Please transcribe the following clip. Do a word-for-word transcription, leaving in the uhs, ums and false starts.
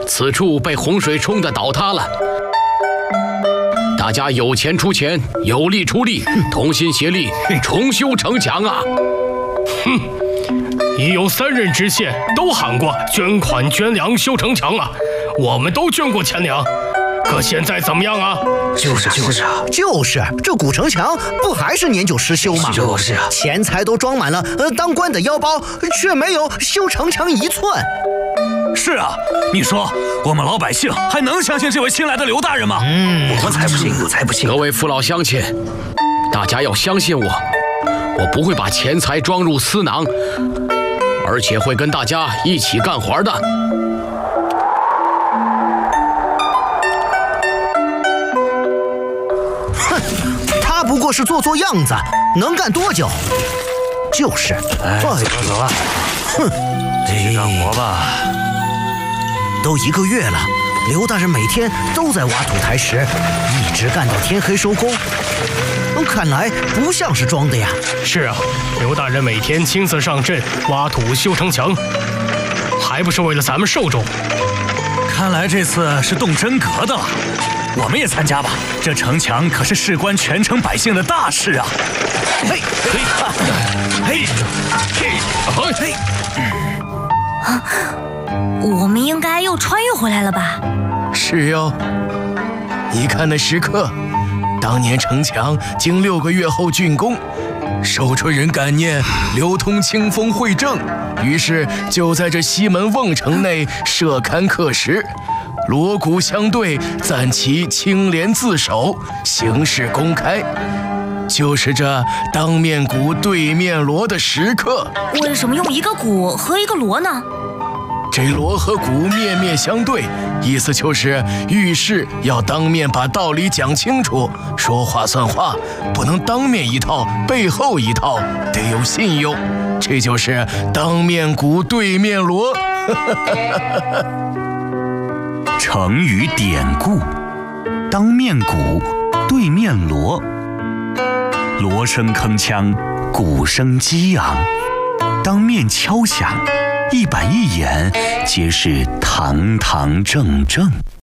此处被洪水冲得倒塌了。大家有钱出钱，有力出力，同心协力重修城墙啊！ 哼，已有三任知县都喊过捐款捐粮修城墙啊，我们都捐过钱粮，可现在怎么样啊？ 就是就是就是，这古城墙不还是年久失修吗？ 就是啊， 钱财都装满了呃当官的腰包，却没有修城墙一寸。 是啊，你说我们老百姓还能相信这位新来的刘大人吗？ 嗯， 我才不信，我才不信。 各位父老乡亲，大家要相信我，我不会把钱财装入私囊，而且会跟大家一起干活的。 哼，他不过是做做样子，能干多久？就是， 哎，走了走了， 哼， 继续干活吧。 都一个月了，刘大人每天都在挖土抬石，一直干到天黑收工。看来不像是装的呀。 是啊，刘大人每天亲自上阵挖土修城墙，还不是为了咱们寿州？ 看来这次是动真格的了，我们也参加吧。这城墙可是事关全城百姓的大事啊！嘿，嘿，嘿，嘿，嘿， 啊！我们应该又穿越回来了吧？ 是哟，你看那石刻，当年城墙经六个月后竣工，寿春人感念流通清风惠政，于是就在这西门瓮城内设龛刻石，锣鼓相对，赞其清廉自守，行事公开。就是这当面鼓对面锣的石刻。 为什么用一个鼓和一个锣呢？ 这锣和鼓面面相对，意思就是遇事要当面把道理讲清楚，说话算话，不能当面一套背后一套，得有信用。这就是当面鼓对面锣。 成语典故：当面鼓，对面锣。锣声铿锵，鼓声激昂，当面敲响，一板一眼，皆是堂堂正正。